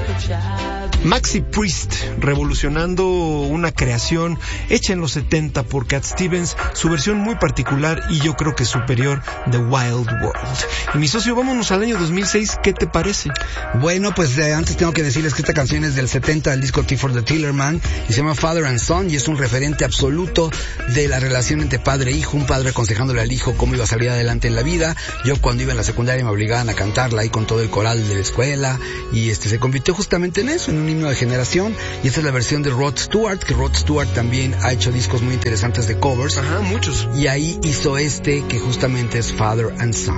Maxi Priest, revolucionando una creación hecha en los 70 por Cat Stevens, su versión muy particular y yo creo que superior de Wild World. Y mi socio, vámonos al año 2006, ¿qué te parece? Bueno, pues antes tengo que decirles que esta canción es del 70 del disco T for the Tillerman y se llama Father and Son y es un referente absoluto de la relación entre padre e hijo, un padre aconsejándole al hijo cómo iba a salir adelante en la vida. Yo cuando iba en la secundaria me obligaban a cantarla ahí con todo el coral de la escuela y se convirtió justamente en eso, en un himno de generación, y esta es la versión de Rod Stewart, que Rod Stewart también ha hecho discos muy interesantes de covers. Ajá, muchos. Y ahí hizo que justamente es Father and Son.